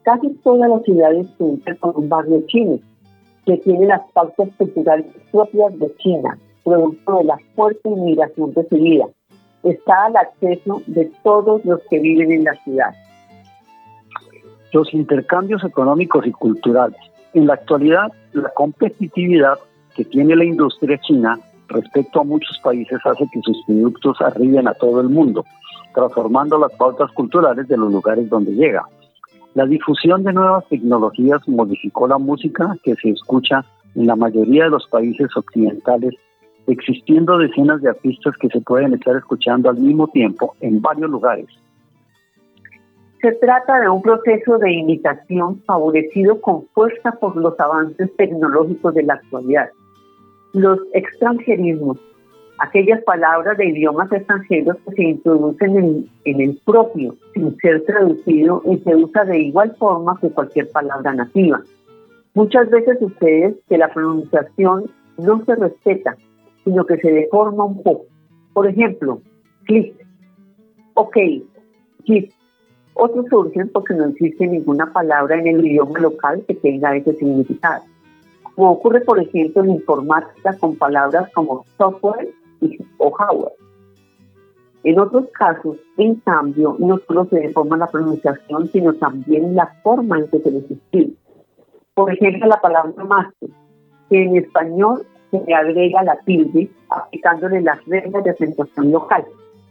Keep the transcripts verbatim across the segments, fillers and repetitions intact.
Casi todas las ciudades cuentan con un barrio chino, que tiene las pautas culturales propias de China, producto de la fuerte inmigración recibida. Está al acceso de todos los que viven en la ciudad. Los intercambios económicos y culturales. En la actualidad, la competitividad que tiene la industria china respecto a muchos países hace que sus productos arriben a todo el mundo, transformando las pautas culturales de los lugares donde llega. La difusión de nuevas tecnologías modificó la música que se escucha en la mayoría de los países occidentales, existiendo decenas de artistas que se pueden estar escuchando al mismo tiempo en varios lugares. Se trata de un proceso de imitación favorecido con fuerza por los avances tecnológicos de la actualidad. Los extranjerismos, aquellas palabras de idiomas extranjeros que se introducen en, en el propio sin ser traducido y se usa de igual forma que cualquier palabra nativa. Muchas veces sucede que la pronunciación no se respeta, sino que se deforma un poco. Por ejemplo, clic, ok, clic. Otros surgen porque no existe ninguna palabra en el idioma local que tenga ese significado. Como ocurre, por ejemplo, en informática con palabras como software o hardware. En otros casos, en cambio, no solo se deforma la pronunciación, sino también la forma en que se les escribe. Por ejemplo, la palabra máster, que en español se le agrega la tilde, aplicándole las reglas de acentuación local.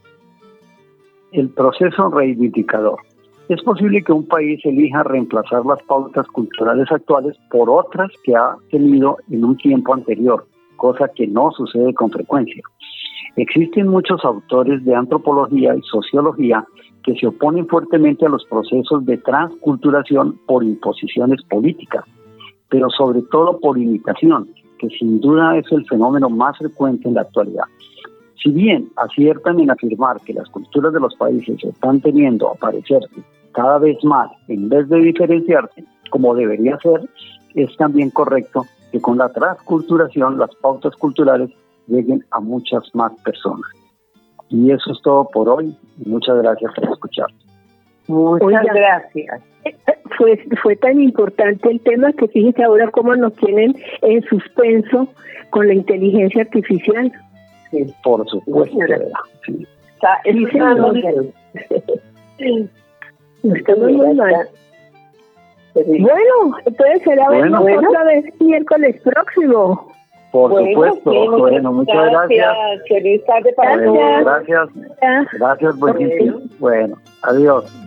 El proceso reivindicador. Es posible que un país elija reemplazar las pautas culturales actuales por otras que ha tenido en un tiempo anterior, cosa que no sucede con frecuencia. Existen muchos autores de antropología y sociología que se oponen fuertemente a los procesos de transculturación por imposiciones políticas, pero sobre todo por imitación, que sin duda es el fenómeno más frecuente en la actualidad. Si bien aciertan en afirmar que las culturas de los países están teniendo a parecerse cada vez más en vez de diferenciarse, como debería ser, es también correcto que con la transculturación las pautas culturales lleguen a muchas más personas. Y eso es todo por hoy. Muchas gracias por escuchar. Muchas Oiga, gracias. Fue, fue tan importante el tema que fíjense ahora cómo nos tienen en suspenso con la inteligencia artificial. Sí, por supuesto, ¿verdad? Sí. O sea, es sí, sí. Estamos muy mal. Bueno, entonces será bueno, bueno. otra vez miércoles próximo. Por bueno, supuesto. Sí, muchas bueno, muchas gracias. gracias. Feliz tarde para todos. Gracias. Gracias, buenísimo. Bueno, adiós.